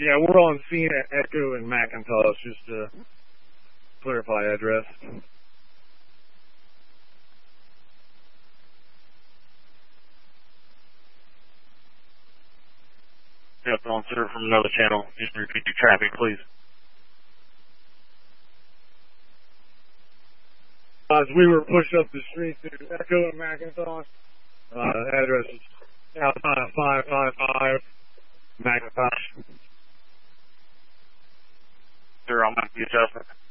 Yeah, we're on scene at Echo and Macintosh, just to clarify address. Yep, on sir from another channel. Just repeat your traffic, please. As we were pushed up the street to Echo and Macintosh, address is outside 555 Macintosh. Sir, I'll make the adjustment.